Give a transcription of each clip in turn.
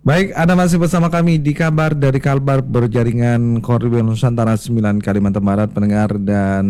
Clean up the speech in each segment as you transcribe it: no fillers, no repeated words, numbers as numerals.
Baik, Anda masih bersama kami di kabar dari Kalbar berjaringan Koridor Nusantara 9 Kalimantan Barat, pendengar dan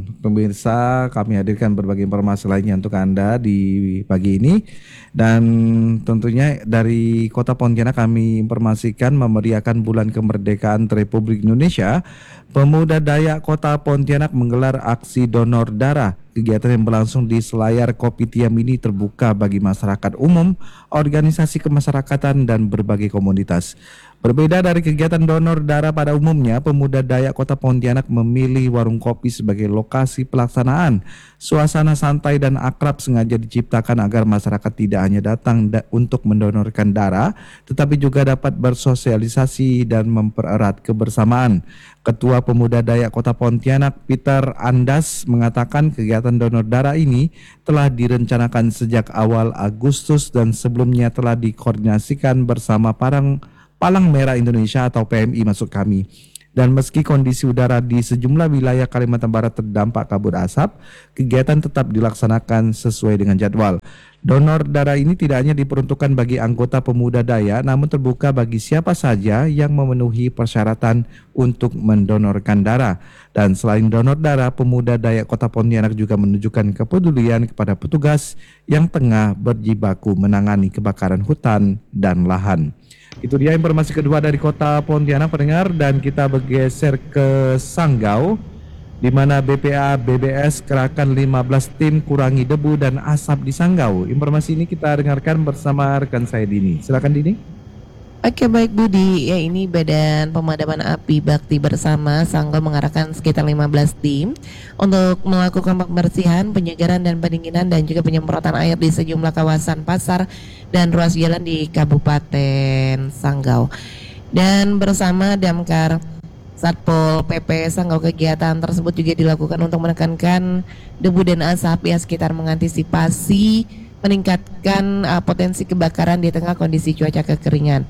pemirsa. Kami hadirkan berbagai informasi lainnya untuk Anda di pagi ini. Dan tentunya dari Kota Pontianak kami informasikan memeriahkan bulan kemerdekaan Republik Indonesia. Pemuda Dayak Kota Pontianak menggelar aksi donor darah. Kegiatan yang berlangsung di Selayar Kopitiam ini terbuka bagi masyarakat umum, organisasi kemasyarakatan, dan berbagai komunitas. Berbeda dari kegiatan donor darah pada umumnya, pemuda Dayak Kota Pontianak memilih warung kopi sebagai lokasi pelaksanaan. Suasana santai dan akrab sengaja diciptakan agar masyarakat tidak hanya datang untuk mendonorkan darah, tetapi juga dapat bersosialisasi dan mempererat kebersamaan. Ketua Pemuda Dayak Kota Pontianak, Peter Andas, mengatakan kegiatan donor darah ini telah direncanakan sejak awal Agustus dan sebelumnya telah dikoordinasikan bersama Palang Merah Indonesia atau PMI maksud kami. Dan meski kondisi udara di sejumlah wilayah Kalimantan Barat terdampak kabut asap, kegiatan tetap dilaksanakan sesuai dengan jadwal. Donor darah ini tidak hanya diperuntukkan bagi anggota pemuda Dayak, namun terbuka bagi siapa saja yang memenuhi persyaratan untuk mendonorkan darah. Dan selain donor darah, pemuda Dayak Kota Pontianak juga menunjukkan kepedulian kepada petugas yang tengah berjibaku menangani kebakaran hutan dan lahan. Itu dia informasi kedua dari Kota Pontianak, pendengar, dan kita bergeser ke Sanggau, di mana BPA BBS kerahkan 15 tim kurangi debu dan asap di Sanggau. Informasi ini kita dengarkan bersama rekan saya Dini. Silakan Dini. Oke, baik Budi, ya ini Badan Pemadaman Api Bakti Bersama Sanggau mengarahkan sekitar 15 tim untuk melakukan pembersihan, penyegaran dan pendinginan dan juga penyemprotan air di sejumlah kawasan pasar dan ruas jalan di Kabupaten Sanggau. Dan bersama Damkar Satpol PP Sanggau, kegiatan tersebut juga dilakukan untuk menekankan debu dan asap ya, sekitar mengantisipasi meningkatkan potensi kebakaran di tengah kondisi cuaca kekeringan.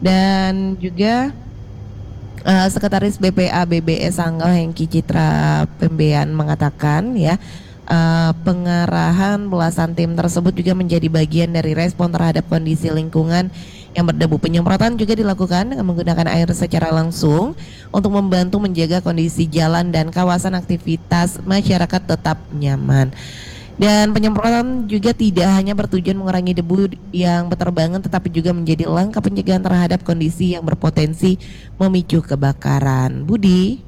Dan juga Sekretaris BPA BBS Sanggau Hengki Citra Pembean mengatakan ya, pengarahan belasan tim tersebut juga menjadi bagian dari respon terhadap kondisi lingkungan yang berdebu. Penyemprotan juga dilakukan dengan menggunakan air secara langsung untuk membantu menjaga kondisi jalan dan kawasan aktivitas masyarakat tetap nyaman. Dan penyemprotan juga tidak hanya bertujuan mengurangi debu yang berterbangan, tetapi juga menjadi langkah pencegahan terhadap kondisi yang berpotensi memicu kebakaran. Budi.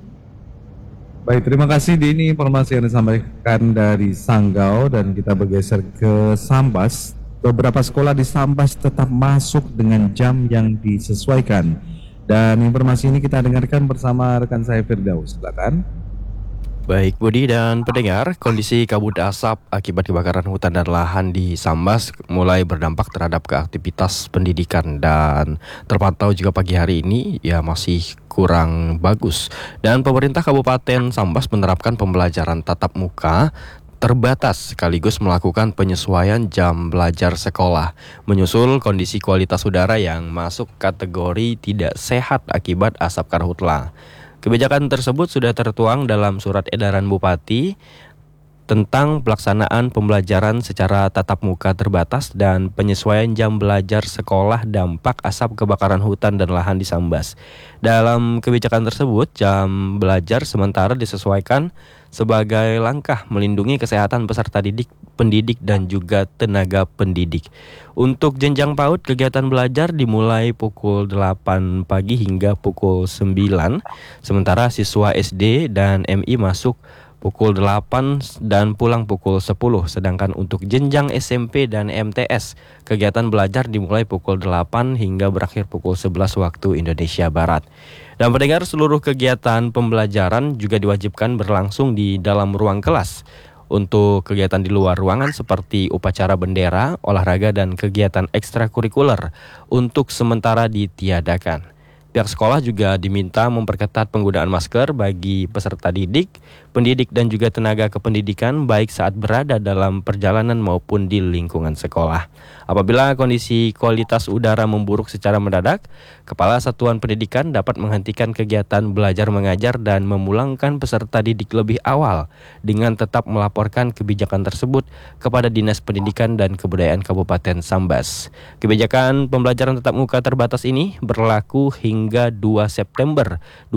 Baik, terima kasih Dini informasi yang disampaikan dari Sanggau, dan kita bergeser ke Sambas. Beberapa sekolah di Sambas tetap masuk dengan jam yang disesuaikan. Dan informasi ini kita dengarkan bersama rekan saya Firdaus. Silakan. Baik Budi dan pendengar, kondisi kabut asap akibat kebakaran hutan dan lahan di Sambas mulai berdampak terhadap aktivitas pendidikan, dan terpantau juga pagi hari ini ya masih kurang bagus. Dan pemerintah Kabupaten Sambas menerapkan pembelajaran tatap muka terbatas sekaligus melakukan penyesuaian jam belajar sekolah menyusul kondisi kualitas udara yang masuk kategori tidak sehat akibat asap karhutla. Kebijakan tersebut sudah tertuang dalam surat edaran Bupati tentang pelaksanaan pembelajaran secara tatap muka terbatas dan penyesuaian jam belajar sekolah dampak asap kebakaran hutan dan lahan di Sambas. Dalam kebijakan tersebut, jam belajar sementara disesuaikan sebagai langkah melindungi kesehatan peserta pendidik dan juga tenaga pendidik. Untuk jenjang PAUD, kegiatan belajar dimulai pukul 8 pagi hingga pukul 9, sementara siswa SD dan MI masuk pukul 8 dan pulang pukul 10. Sedangkan untuk jenjang SMP dan MTS, kegiatan belajar dimulai pukul 8 hingga berakhir pukul 11 waktu Indonesia Barat. Dan pendengar, seluruh kegiatan pembelajaran juga diwajibkan berlangsung di dalam ruang kelas. Untuk kegiatan di luar ruangan seperti upacara bendera, olahraga, dan kegiatan ekstrakurikuler untuk sementara ditiadakan. Pihak sekolah juga diminta memperketat penggunaan masker bagi peserta didik, pendidik dan juga tenaga kependidikan baik saat berada dalam perjalanan maupun di lingkungan sekolah. Apabila kondisi kualitas udara memburuk secara mendadak, Kepala Satuan Pendidikan dapat menghentikan kegiatan belajar mengajar dan memulangkan peserta didik lebih awal dengan tetap melaporkan kebijakan tersebut kepada Dinas Pendidikan dan Kebudayaan Kabupaten Sambas. Kebijakan pembelajaran tatap muka terbatas ini berlaku hingga 2 September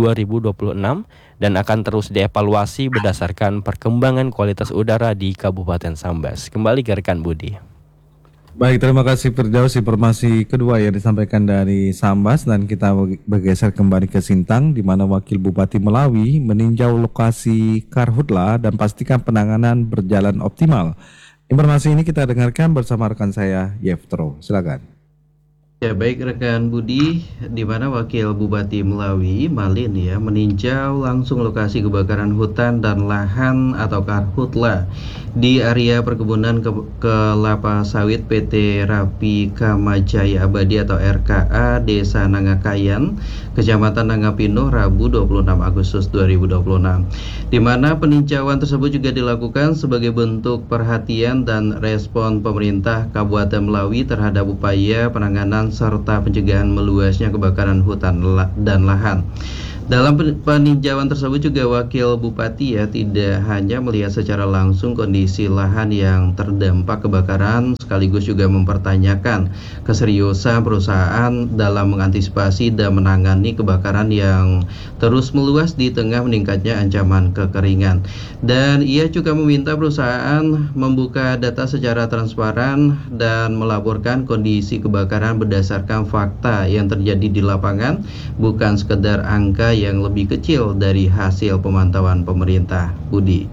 2026 dan akan terus dievaluasi berdasarkan perkembangan kualitas udara di Kabupaten Sambas. Kembali ke rekan Budi. Baik, terima kasih Firdaus. Informasi kedua yang disampaikan dari Sambas, dan kita bergeser kembali ke Sintang di mana Wakil Bupati Melawi meninjau lokasi Karhutla dan pastikan penanganan berjalan optimal. Informasi ini kita dengarkan bersama rekan saya Yeftro. Silakan. Ya, baik rekan Budi, di mana Wakil Bupati Melawi Malin ya meninjau langsung lokasi kebakaran hutan dan lahan atau Karhutla di area perkebunan kelapa sawit PT Rapi Kamajaya Abadi atau RKA Desa Nangakayan, Kecamatan Nangapino, Rabu 26 Agustus 2026. Di mana peninjauan tersebut juga dilakukan sebagai bentuk perhatian dan respon pemerintah Kabupaten Melawi terhadap upaya penanganan serta pencegahan meluasnya kebakaran hutan dan lahan. Dalam peninjauan tersebut juga Wakil Bupati ya tidak hanya melihat secara langsung kondisi lahan yang terdampak kebakaran, sekaligus juga mempertanyakan keseriusan perusahaan dalam mengantisipasi dan menangani kebakaran yang terus meluas di tengah meningkatnya ancaman kekeringan. Dan ia juga meminta perusahaan membuka data secara transparan dan melaporkan kondisi kebakaran berdasarkan fakta yang terjadi di lapangan, bukan sekedar angka yang lebih kecil dari hasil pemantauan pemerintah. Budi.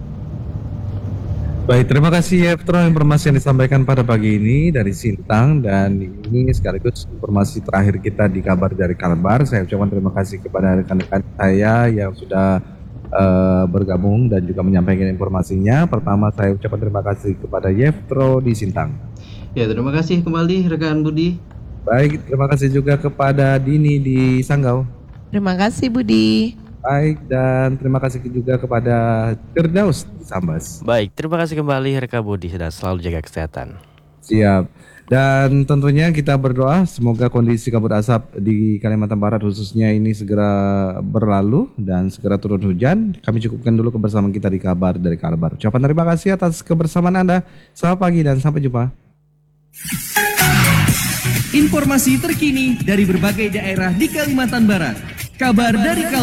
Baik, terima kasih Yeftro informasi yang disampaikan pada pagi ini dari Sintang, dan ini sekaligus informasi terakhir kita di kabar dari Kalbar. Saya ucapkan terima kasih kepada rekan-rekan saya yang sudah bergabung dan juga menyampaikan informasinya. Pertama saya ucapkan terima kasih kepada Yeftro di Sintang. Ya, terima kasih kembali rekan Budi. Baik, terima kasih juga kepada Dini di Sanggau. Terima kasih Budi. Baik, dan terima kasih juga kepada Firdaus di Sambas. Baik, terima kasih kembali rekan Budi dan selalu jaga kesehatan. Siap. Dan tentunya kita berdoa semoga kondisi kabut asap di Kalimantan Barat khususnya ini segera berlalu dan segera turun hujan. Kami cukupkan dulu kebersamaan kita di kabar dari Kalbar. Ucapan terima kasih atas kebersamaan Anda. Selamat pagi dan sampai jumpa. Informasi terkini dari berbagai daerah di Kalimantan Barat. Kabar dari